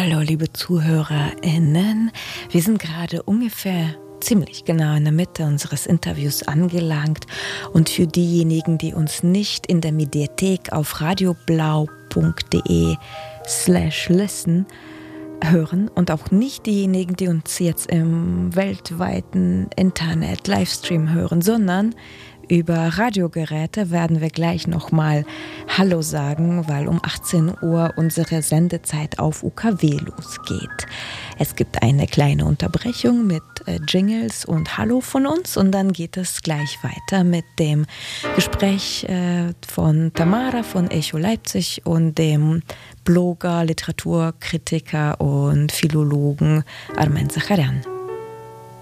Hallo, liebe ZuhörerInnen. Wir sind gerade ungefähr ziemlich genau in der Mitte unseres Interviews angelangt. Und für diejenigen, die uns nicht in der Mediathek auf radioblau.de/listen hören und auch nicht diejenigen, die uns jetzt im weltweiten Internet-Livestream hören, sondern über Radiogeräte, werden wir gleich nochmal Hallo sagen, weil um 18 Uhr unsere Sendezeit auf UKW losgeht. Es gibt eine kleine Unterbrechung mit Jingles und Hallo von uns und dann geht es gleich weiter mit dem Gespräch von Tamara von Echo Leipzig und dem Blogger, Literaturkritiker und Philologen Armen Sacharian.